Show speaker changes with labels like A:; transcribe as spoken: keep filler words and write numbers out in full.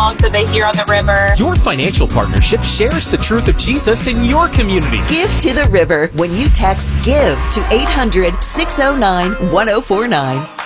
A: songs that they hear on the river.
B: Your financial partnership shares the truth of Jesus in your community.
C: Give to the River when you text GIVE to eight hundred, six oh nine, one oh four nine.